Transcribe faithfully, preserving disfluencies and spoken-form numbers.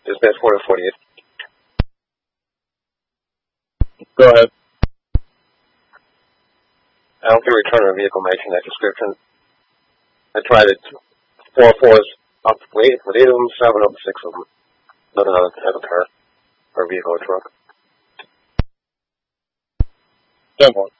Dispatch four to forty-eight. Go ahead. I don't get a return on a vehicle matching that description. I tried it. Four fours up with eight, with eight of them, seven of them, six of them. Nothing other than have a car or a vehicle or truck. Ten one.